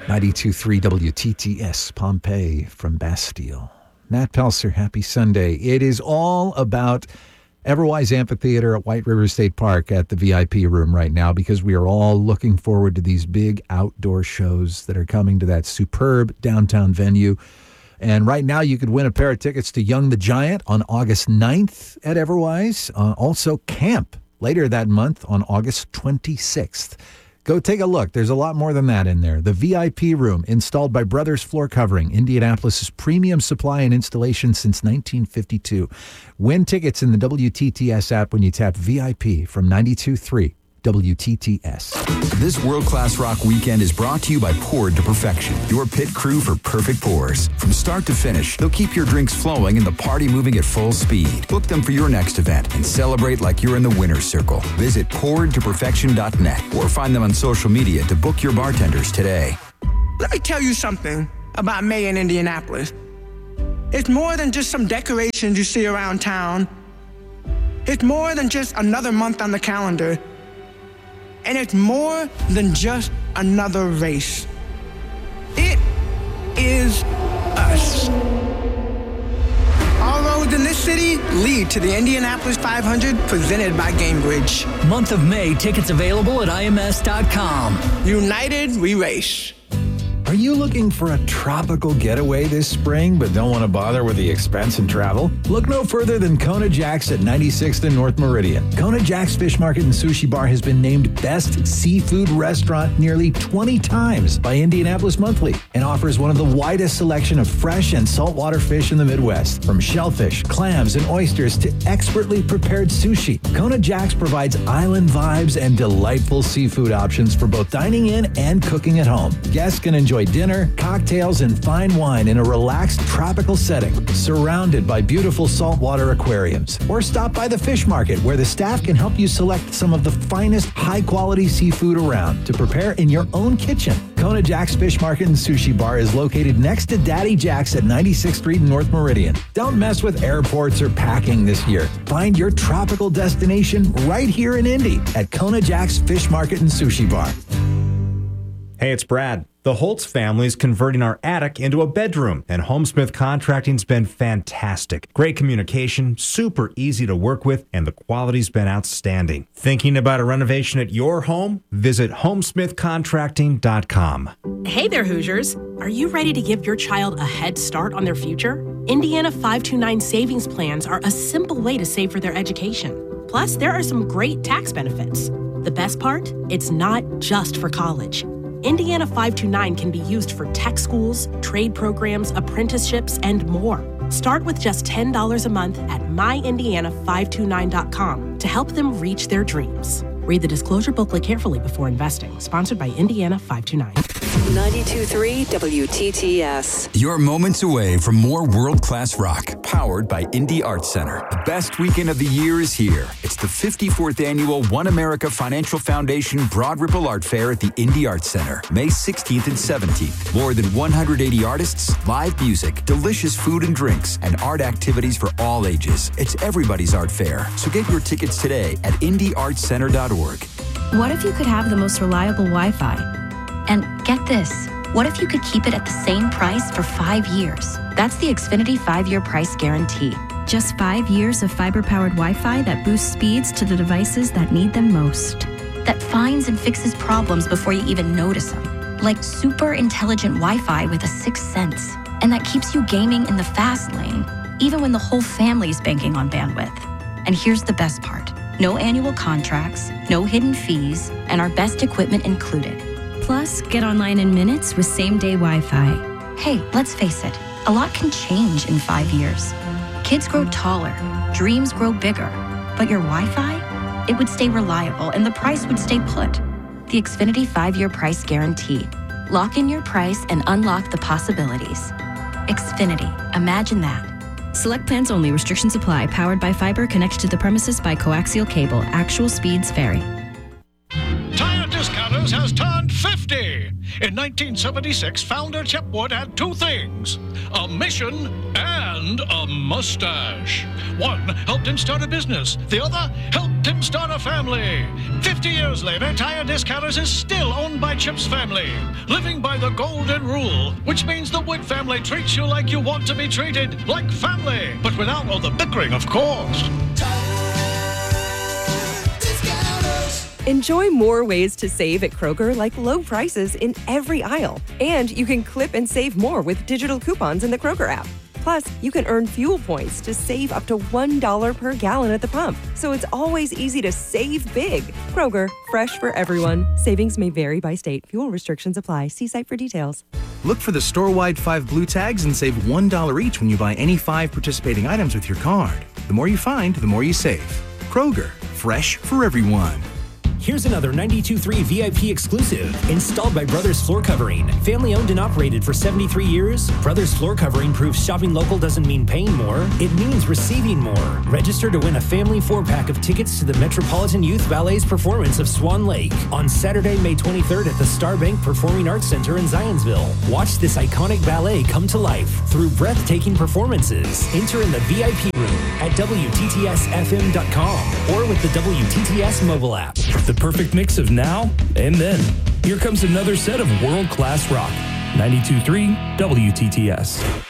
92.3 WTTS, Pompeii from Bastille. Matt Pelser, happy Sunday. It is all about Everwise Amphitheater at White River State Park at the VIP room right now, because we are all looking forward to these big outdoor shows that are coming to that superb downtown venue. And right now you could win a pair of tickets to Young the Giant on August 9th at Everwise. Also Camp later that month on August 26th. Go take a look. There's a lot more than that in there. The VIP room, installed by Brothers Floor Covering, Indianapolis's premium supply and installation since 1952. Win tickets in the WTTS app when you tap VIP from 92.3 WTTS. This world-class rock weekend is brought to you by Poured to Perfection, your pit crew for perfect pours. From start to finish, they'll keep your drinks flowing and the party moving at full speed. Book them for your next event and celebrate like you're in the winner's circle. Visit pouredtoperfection.net or find them on social media to book your bartenders today. Let me tell you something about May in Indianapolis. It's more than just some decorations you see around town. It's more than just another month on the calendar. And it's more than just another race. It is us. All roads in this city lead to the Indianapolis 500 presented by Gamebridge. Month of May, tickets available at IMS.com. United, we race. Are you looking for a tropical getaway this spring but don't want to bother with the expense and travel? Look no further than Kona Jack's at 96th and North Meridian. Kona Jack's Fish Market and Sushi Bar has been named Best Seafood Restaurant nearly 20 times by Indianapolis Monthly and offers one of the widest selection of fresh and saltwater fish in the Midwest. From shellfish, clams, and oysters to expertly prepared sushi, Kona Jack's provides island vibes and delightful seafood options for both dining in and cooking at home. Guests can enjoy dinner, cocktails, and fine wine in a relaxed tropical setting, surrounded by beautiful saltwater aquariums. Or stop by the fish market, where the staff can help you select some of the finest high-quality seafood around to prepare in your own kitchen. Kona Jack's Fish Market and Sushi Bar is located next to Daddy Jack's at 96th Street in North Meridian. Don't mess with airports or packing this year. Find your tropical destination right here in Indy at Kona Jack's Fish Market and Sushi Bar. Hey, it's Brad. The Holtz family is converting our attic into a bedroom, and Homesmith Contracting's been fantastic. Great communication, super easy to work with, and the quality's been outstanding. Thinking about a renovation at your home? Visit homesmithcontracting.com. Hey there, Hoosiers. Are you ready to give your child a head start on their future? Indiana 529 savings plans are a simple way to save for their education. Plus, there are some great tax benefits. The best part? It's not just for college. Indiana 529 can be used for tech schools, trade programs, apprenticeships, and more. Start with just $10 a month at myindiana529.com to help them reach their dreams. Read the disclosure booklet carefully before investing. Sponsored by Indiana 529. 92.3 WTTS. You're moments away from more world-class rock, powered by Indy Arts Center. The best weekend of the year is here. It's the 54th annual One America Financial Foundation Broad Ripple Art Fair at the Indy Arts Center, May 16th and 17th. More than 180 artists, live music, delicious food and drinks, and art activities for all ages. It's everybody's art fair, so get your tickets today at indyartscenter.org. What if you could have the most reliable Wi-Fi? And get this, what if you could keep it at the same price for 5 years? That's the Xfinity 5-year price guarantee. Just 5 years of fiber-powered Wi-Fi that boosts speeds to the devices that need them most. That finds and fixes problems before you even notice them. Like super intelligent Wi-Fi with a sixth sense. And that keeps you gaming in the fast lane, even when the whole family's banking on bandwidth. And here's the best part. No annual contracts, no hidden fees, and our best equipment included. Plus, get online in minutes with same-day Wi-Fi. Hey, let's face it, a lot can change in 5 years. Kids grow taller, dreams grow bigger, but your Wi-Fi? It would stay reliable and the price would stay put. The Xfinity 5-year price guarantee. Lock in your price and unlock the possibilities. Xfinity, imagine that. Select plans only. Restrictions apply. Powered by fiber. Connected to the premises by coaxial cable. Actual speeds vary. Tire Discounters has turned 50. In 1976, founder Chip Wood had two things: a mission and a mustache. One helped him start a business. The other helped him Chip's daughter family. 50 years later, Tire Discounters is still owned by Chip's family, living by the golden rule, which means the Wood family treats you like you want to be treated, like family, but without all the bickering, of course. Enjoy more ways to save at Kroger, like low prices in every aisle. And you can clip and save more with digital coupons in the Kroger app. Plus, you can earn fuel points to save up to $1 per gallon at the pump. So it's always easy to save big. Kroger, fresh for everyone. Savings may vary by state. Fuel restrictions apply. See site for details. Look for the store-wide 5 blue tags and save $1 each when you buy any 5 participating items with your card. The more you find, the more you save. Kroger, fresh for everyone. Here's another 92.3 VIP exclusive. Installed by Brothers Floor Covering. Family owned and operated for 73 years, Brothers Floor Covering proves shopping local doesn't mean paying more. It means receiving more. Register to win a family 4-pack of tickets to the Metropolitan Youth Ballet's performance of Swan Lake on Saturday, May 23rd at the Starbank Performing Arts Center in Zionsville. Watch this iconic ballet come to life through breathtaking performances. Enter in the VIP room at WTTSFM.com or with the WTTS mobile app. The perfect mix of now and then. Here comes another set of world-class rock. 92.3 WTTS.